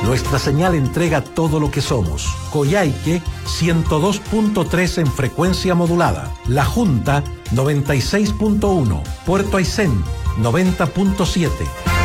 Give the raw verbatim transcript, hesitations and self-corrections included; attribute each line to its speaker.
Speaker 1: Nuestra señal entrega todo lo que somos. Coyhaique, ciento dos punto tres en frecuencia modulada. La Junta, noventa y seis punto uno. Puerto Aysén, noventa punto siete.